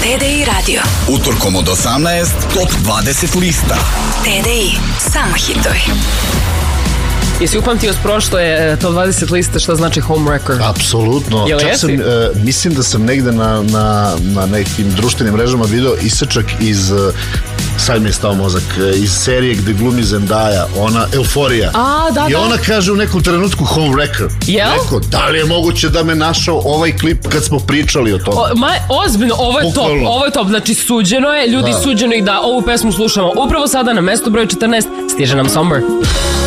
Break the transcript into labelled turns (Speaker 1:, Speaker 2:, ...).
Speaker 1: TDI radio.
Speaker 2: Utorkom od 18, top 20 lista.
Speaker 1: TDI, samo hitovi.
Speaker 3: Jesi upamtio s prošle to 20 liste šta znači homewrecker?
Speaker 4: Apsolutno. Čak sam, mislim da sam negde na nekim društvenim mrežama video isečak iz, sad mi je stao mozak, iz serije gde glumi Zendaya, ona Euforija. I ona kaže u nekom trenutku homewrecker.
Speaker 3: Jel?
Speaker 4: Rekao, da li je moguće da me našao ovaj klip kad smo pričali o tome?
Speaker 3: Ozbiljno, ovo je top. Znači suđeno je, ljudi suđeno ih da ovu pesmu slušamo upravo sada na mesto broj 14. Stiže nam Somber.